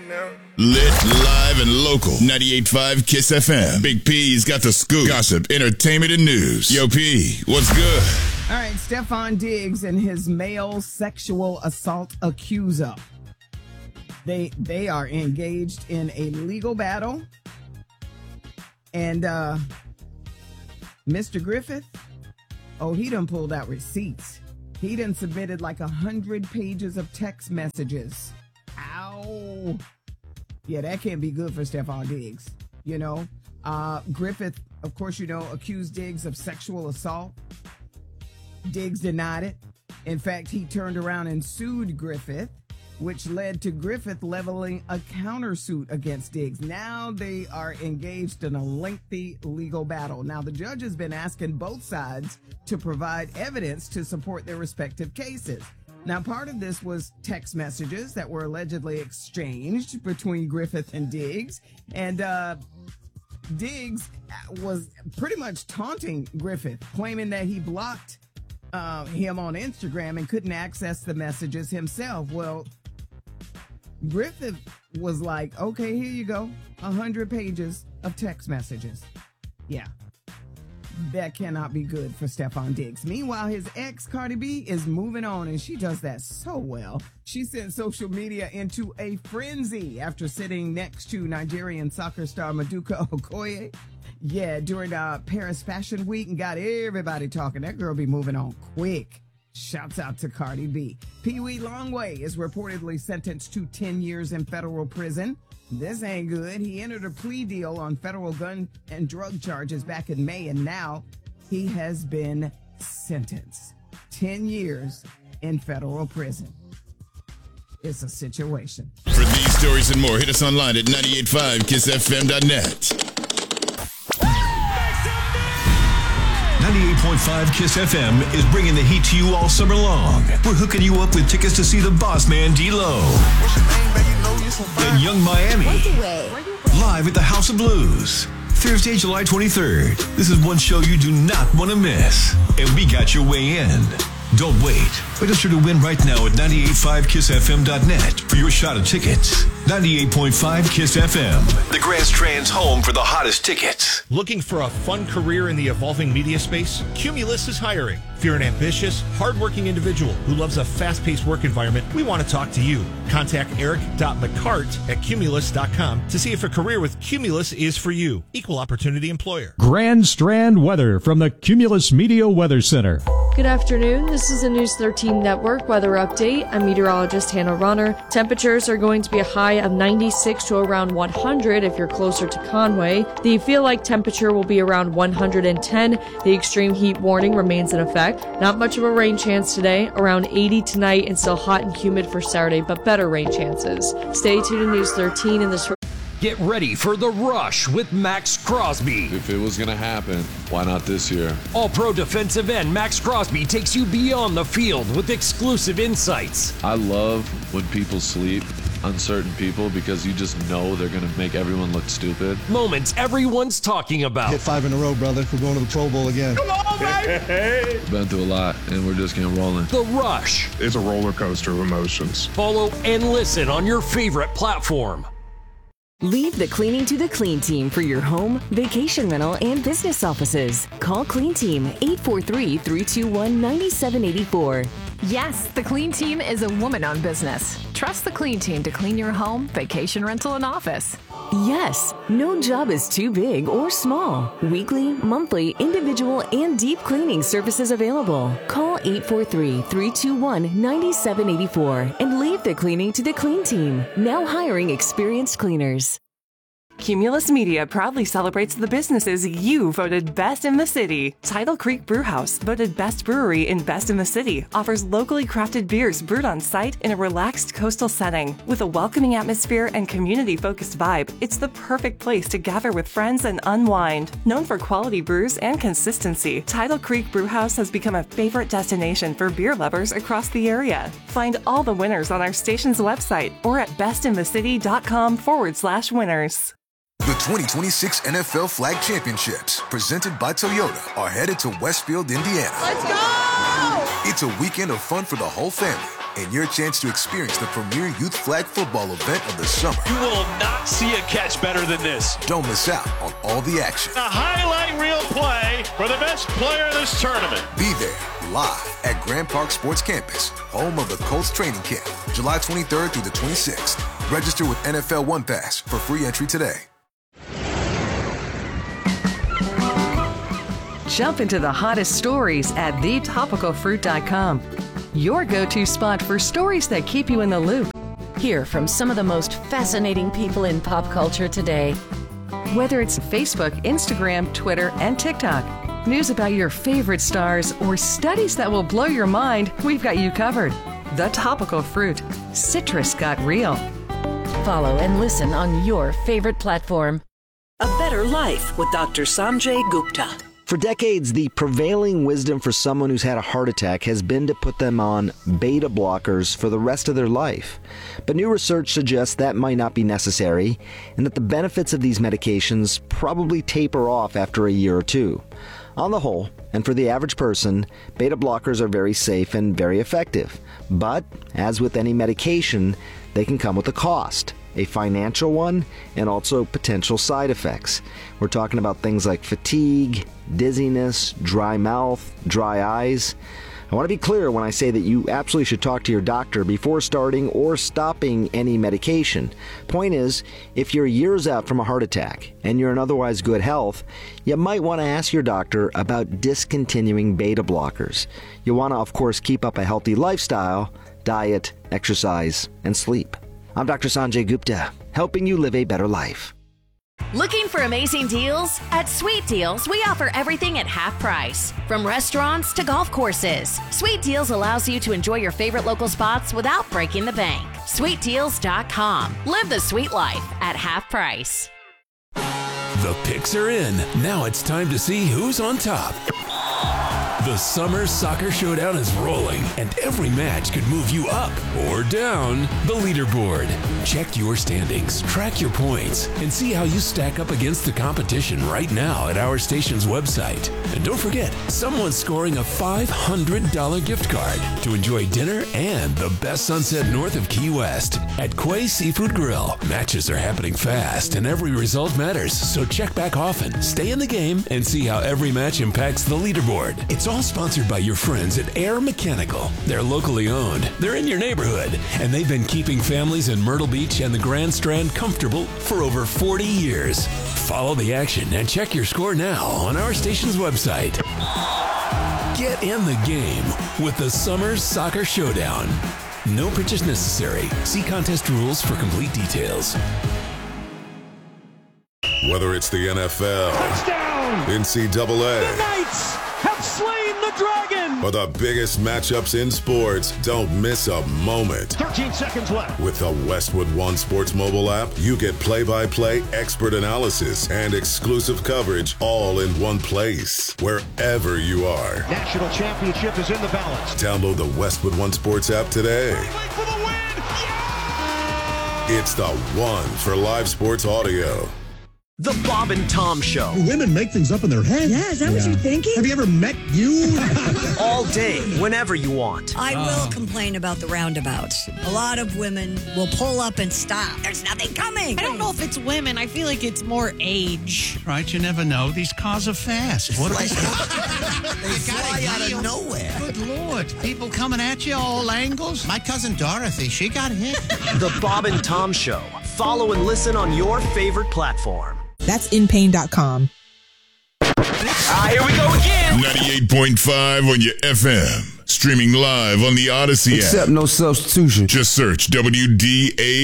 now. Lit, live, and local. 98.5 KISS FM. Big P's got the scoop. Gossip, entertainment, and news. Yo, P, what's good? All right, Stefon Diggs and his male sexual assault accuser. They are engaged in a legal battle. And Mr. Griffith, he done pulled out receipts. He done submitted like 100 pages of text messages. Ow. Yeah, that can't be good for Stefon Diggs. You know, Griffith, of course, accused Diggs of sexual assault. Diggs denied it. In fact, he turned around and sued Griffith, which led to Griffith leveling a countersuit against Diggs. Now they are engaged in a lengthy legal battle. Now, the judge has been asking both sides to provide evidence to support their respective cases. Now, part of this was text messages that were allegedly exchanged between Griffith and Diggs. And Diggs was pretty much taunting Griffith, claiming that he blocked him on Instagram and couldn't access the messages himself. Well, Griffith was like, okay, here you go. 100 pages of text messages. Yeah. That cannot be good for Stefon Diggs. Meanwhile, his ex, Cardi B, is moving on, and she does that so well. She sent social media into a frenzy after sitting next to Nigerian soccer star Maduka Okoye. Yeah, during Paris Fashion Week, and got everybody talking. That girl be moving on quick. Shouts out to Cardi B. Pee-wee Longway is reportedly sentenced to 10 years in federal prison. This ain't good. He entered a plea deal on federal gun and drug charges back in May, and now he has been sentenced. 10 years in federal prison. It's a situation. For these stories and more, hit us online at 985kissfm.net. 98.5 KISS FM is bringing the heat to you all summer long. We're hooking you up with tickets to see the boss man D-Lo and Young Miami live at the House of Blues. Thursday, July 23rd. This is one show you do not want to miss. And we got your way in. Don't wait. Register to win right now at 985kissfm.net for your shot of tickets. 98.5 KISS FM, the Grand Strand's home for the hottest tickets. Looking for a fun career in the evolving media space? Cumulus is hiring. If you're an ambitious, hardworking individual who loves a fast-paced work environment, we want to talk to you. Contact eric.mccart@cumulus.com to see if a career with Cumulus is for you. Equal opportunity employer. Grand Strand weather from the Cumulus Media Weather Center. Good afternoon. This is a News 13 Network weather update. I'm meteorologist Hannah Runner. Temperatures are going to be a high of 96 to around 100 if you're closer to Conway. The feel-like temperature will be around 110. The extreme heat warning remains in effect. Not much of a rain chance today. Around 80 tonight and still hot and humid for Saturday, but better rain chances. Stay tuned to News 13 in this. Get ready for The Rush with Max Crosby. If it was going to happen, why not this year? All-pro defensive end Max Crosby takes you beyond the field with exclusive insights. I love when people sleep on certain people because you just know they're going to make everyone look stupid. Moments everyone's talking about. Hit 5 in a row, brother. We're going to the Pro Bowl again. Come on, baby! Been through a lot, and we're just getting rolling. The Rush. It's a roller coaster of emotions. Follow and listen on your favorite platform. Leave the cleaning to the Clean Team for your home, vacation rental, and business offices. Call Clean Team 843-321-9784. Yes, the Clean Team is a woman-owned business. Trust the Clean Team to clean your home, vacation rental, and office. Yes, no job is too big or small. Weekly, monthly, individual, and deep cleaning services available. Call 843-321-9784 and leave the cleaning to the Clean Team. Now hiring experienced cleaners. Cumulus Media proudly celebrates the businesses you voted best in the city. Tidal Creek Brewhouse, voted best brewery in best in the city, offers locally crafted beers brewed on site in a relaxed coastal setting. With a welcoming atmosphere and community-focused vibe, it's the perfect place to gather with friends and unwind. Known for quality brews and consistency, Tidal Creek Brewhouse has become a favorite destination for beer lovers across the area. Find all the winners on our station's website or at bestinthecity.com/winners. The 2026 NFL Flag Championships, presented by Toyota, are headed to Westfield, Indiana. Let's go! It's a weekend of fun for the whole family. and your chance to experience the premier youth flag football event of the summer. You will not see a catch better than this. Don't miss out on all the action. A highlight reel play for the best player of this tournament. Be there live at Grand Park Sports Campus, home of the Colts training camp, July 23rd through the 26th. Register with NFL One Pass for free entry today. Jump into the hottest stories at thetopicalfruit.com. Your go-to spot for stories that keep you in the loop. Hear from some of the most fascinating people in pop culture today. Whether it's Facebook, Instagram, Twitter, and TikTok, news about your favorite stars, or studies that will blow your mind, we've got you covered. The Topical Fruit. Citrus got real. Follow and listen on your favorite platform. A Better Life with Dr. Sanjay Gupta. For decades, the prevailing wisdom for someone who's had a heart attack has been to put them on beta blockers for the rest of their life. But new research suggests that might not be necessary, and that the benefits of these medications probably taper off after a year or two. On the whole, and for the average person, beta blockers are very safe and very effective. But, as with any medication, they can come with a cost. A financial one, and also potential side effects. We're talking about things like fatigue, dizziness, dry mouth, dry eyes. I want to be clear when I say that you absolutely should talk to your doctor before starting or stopping any medication. Point is, if you're years out from a heart attack and you're in otherwise good health, you might want to ask your doctor about discontinuing beta blockers. You want to, of course, keep up a healthy lifestyle, diet, exercise, and sleep. I'm Dr. Sanjay Gupta, helping you live a better life. Looking for amazing deals? At Sweet Deals, we offer everything at half price. From restaurants to golf courses, Sweet Deals allows you to enjoy your favorite local spots without breaking the bank. SweetDeals.com. Live the sweet life at half price. The picks are in. Now it's time to see who's on top. The Summer Soccer Showdown is rolling, and every match could move you up or down the leaderboard. Check your standings, track your points, and see how you stack up against the competition right now at our station's website. And don't forget, someone's scoring a $500 gift card to enjoy dinner and the best sunset north of Key West at Quay Seafood Grill. Matches are happening fast, and every result matters, so check back often, stay in the game, and see how every match impacts the leaderboard. It's all sponsored by your friends at Air Mechanical. They're locally owned, they're in your neighborhood, and they've been keeping families in Myrtle Beach and the Grand Strand comfortable for over 40 years. Follow the action and check your score now on our station's website. Get in the game with the Summer Soccer Showdown. No purchase necessary. See contest rules for complete details. Whether it's the NFL, touchdown, NCAA, the Knights have slain the dragon, or the biggest matchups in sports, don't miss a moment. 13 seconds left. With the Westwood One Sports mobile app, you get play-by-play expert analysis and exclusive coverage all in one place, wherever you are. National championship is in the balance. Download the Westwood One Sports app today. For the win! Yeah! It's the one for live sports audio. The Bob and Tom Show. Women make things up in their head. Yeah, is that what you're thinking? Have you ever met you? All day, whenever you want. I will complain about the roundabouts. A lot of women will pull up and stop. There's nothing coming. I don't know if it's women. I feel like it's more age. Right, you never know. These cars are fast. What They fly out of nowhere. Good Lord. People coming at you all angles. My cousin Dorothy, she got hit. The Bob and Tom Show. Follow and listen on your favorite platform. That's inpain.com. Here we go again. 98.5 on your FM. Streaming live on the Odyssey app. Accept no substitution. Just search WDA